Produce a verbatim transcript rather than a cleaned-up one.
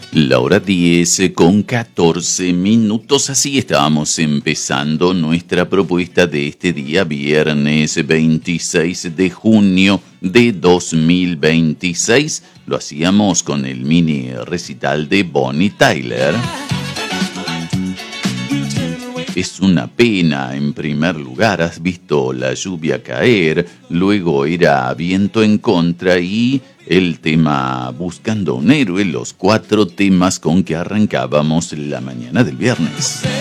La hora diez con catorce minutos, así estábamos empezando nuestra propuesta de este día, viernes veintiséis de junio de dos mil veintiséis. Lo hacíamos con el mini recital de Bonnie Tyler. Es una pena, en primer lugar, has visto la lluvia caer, luego era viento en contra y el tema Buscando un héroe, los cuatro temas con que arrancábamos la mañana del viernes.